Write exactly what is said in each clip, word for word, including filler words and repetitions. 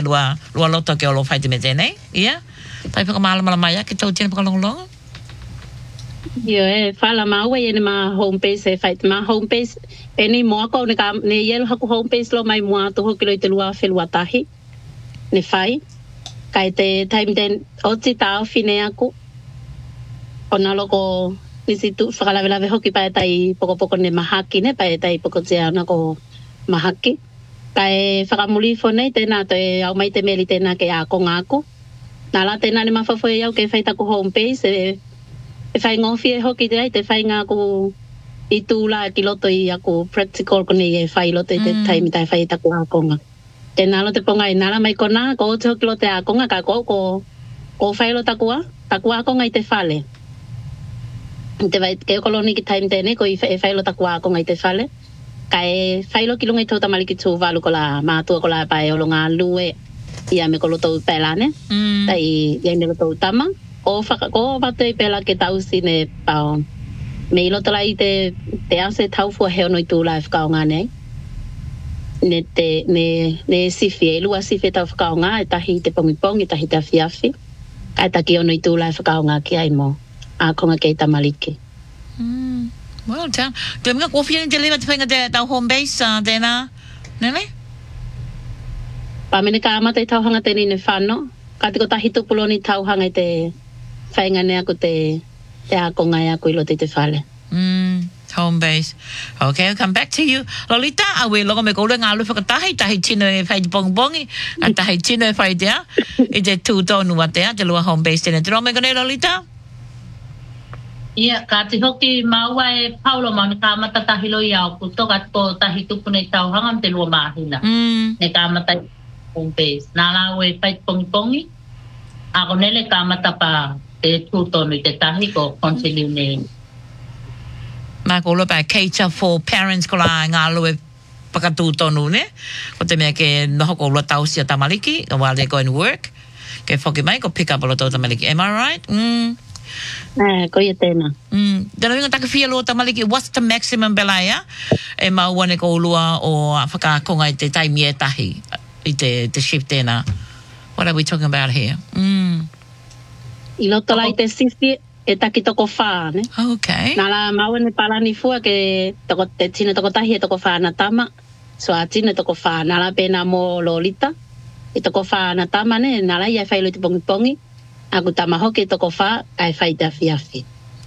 lua lua loto ke lo fai te mete nei ia tai pa mala mala mai ke tau tine pa long long Yo e fala mau e ma home base e fai ma home base e ni mo ko ne ka ne yel haku home base lo mai mo to ho kilo te lua fe lua tahi ne fai kai te time den o ti tau fine aku ona loko nisi tu whakala vela veho ki pae tai poko poko ne mahaki ne pae tai poko te ana ko mahaki kai whakamuli fo nei tēnā te au mai te meli tēnā ke a ko ngāku nala tēnā ne mawhafo e au ke whai taku home base e e whai ngofi e hoki te ai te whai ngāku i tūla ki loto i aku practical ko nei e whai loto i te taimi tai whai taku a konga tēnā lo te ponga i nala mai kona ko o te hoki lote a konga ka ko ko ko whai lo takua takua a konga i te whale te vai ke koloni ki time tene ko i e whai lo takua a konga i te whale ka e whai lo ki lunga i tau tamali ki tū walu ko la mātua ko la pae o longa lue ia me ko lo tau pēlane tai i me lo tau tama o whaka ko wate i pēla ke tau sine pao me i loto lai te te ase tau fua heo noi tū la e whakaonga nei ne te ne ne sifi e lua sifi tau whakaonga e tahi te pongi pongi tahi te awhiawhi ka e taki o noi tū la e whakaonga ki ai mo a konga kei tamaliki mm well done te mga kofi ni te lima te whainga te tau home base uh, tēnā nene pa mene ka amata i tau hanga tēni ne whano ka te ko tahi tupuloni tau hanga i te whainga ne aku te te a konga e aku i lote te whale mm home base okay I'll come back to you Lolita awe logo me ko le ngalu whakatahi tahi tino e whai bong bongi a tahi tino e whai tea i te tū tonu wa tea te lua home base tēne te rome kone Lolita Ia, ka te hoki maua e paulo mau ni ka mata tahilo i au kuto ka to tahi tupu nei tau hanga te lua mahina. Mm. Ne ka mata home base. Nā la ue pai pongi pongi. A ko nele ka mata pa te tūtonu i te tahi ko continue nei. Mā ko lo pa cater for parents ko la ngā lue pakatūtonu ne. Ko te mea ke noho ko lo tau sia tamaliki while they're going to work. Ke whoki mai ko pick up o lo tau tamaliki. Am I right? Mm. Eh, ko ia tēnā. Mm. Tēnā winga taka whia loa tamaliki, what's the maximum belaia? E mauane ko ulua o whakakonga i te taimi e tahi, i te, te shift tēnā. What are we talking about here? Mm. I loto lai te sifi e taki toko whā, ne? Okay. Nā la mauane palani fua ke toko, te tine toko tahi e toko whā na tama. So a tine toko whā, nā la pēnā mō Lolita. E toko whā na tama, ne? Nā la ia whailo te pongi pongi. Aku tama hoki toko whā, ai whai te awhiawhi.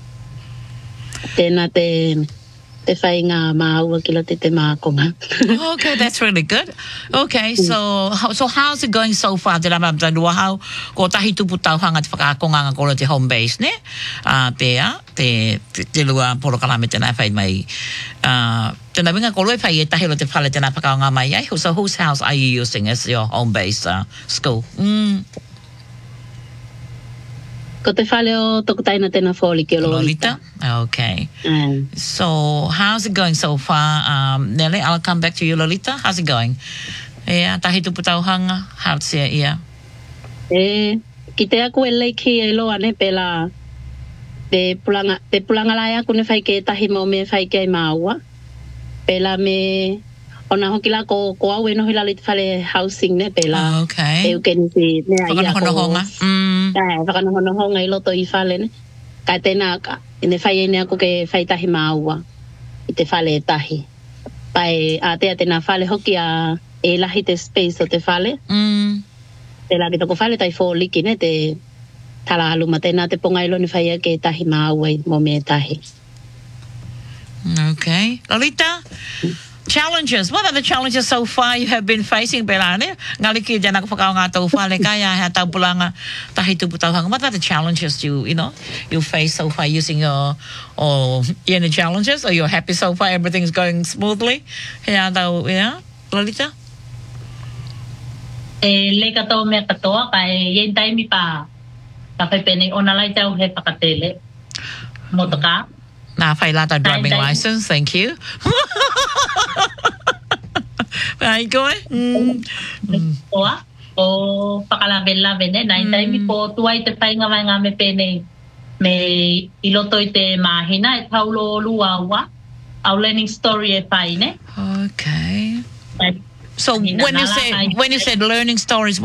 Tēnā te, te whai ngā māua ki lo te te mākonga. Okay, that's really good. Okay, so so how's it going so far? Te rama mta lua hau, ko tahi tupu tau hanga te whakakonga ngā kora te home base, ne? Uh, pēa, te, te, te lua poro kalame tēnā whai mai. Uh, tēnā winga ko loi whai e tahi lo te whale tēnā whakaonga mai ai. So whose house are you using as your home base uh, school? Mm. Ko te whale o toku taina tēnā wholi ki o Lolita. Lolita? Okay. Mm. So, how's it going so far? Um, Nelly, I'll come back to you, Lolita. How's it going? Yeah, tahi tupu tauhanga. How's it, yeah? E, ki te aku e leiki e loa ne pela te pulanga, te pulanga lai aku ne whai ke tahi mo me whai ke ai māua. Pela me, ona hoki la ko, ko au e nohi la te whale housing ne pela. Oh, okay. E uke nisi ne a ia ko. Whakanohonohonga. Mm. Ai, whakanohonohonga i loto i whale ne. Ka tēnā ka, e ne whai e ne aku ke whai tahi māua. I te whale e tahi. Pai, a tea tēnā whale hoki a e lahi te space o te whale. Mm. Te la ki toko whale tai fō liki ne te tala aluma tēnā te ponga ilo ni whai a ke tahi māua i mo me tahi. Okay. Lolita? Challenges. What are the challenges so far you have been facing, Belane? Ngaliki jana ko whakao ngā tau whale kaya hea tau pulanga tahi tupu tauhanga. What are the challenges you, you know, you face so far using your, or any challenges? Or you're happy so far, everything's going smoothly? Hea tau, yeah? Lolita? E le katoa mea katoa, ka e yen taimi pa ka whaipene ona lai tau he whakatele. Motoka. Nā whai lata driving Taim, taim. license, thank you. Ai koe? Mm. Toa, o whakalawelawe ne, nai taimi ko tuai te whainga mai ngā me pene me iloto i te māhina e taulo lua ua, au learning story e pai ne. Okay. Ai, So when you say when you said learning stories,